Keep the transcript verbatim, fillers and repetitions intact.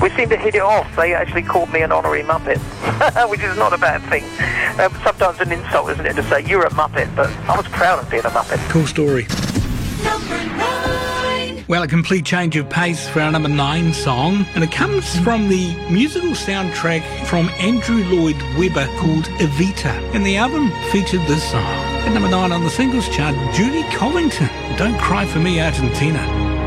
we seem to hit it off. They actually called me an honorary Muppet, which is not a bad thing. Um, sometimes an insult, isn't it, to say you're a Muppet, but I was proud of being a Muppet. Cool story. Number nine. Well, a complete change of pace for our number nine song, and it comes from the musical soundtrack from Andrew Lloyd Webber called Evita, and the album featured this song. At number nine on the singles chart, Judy Collington, Don't Cry For Me, Argentina.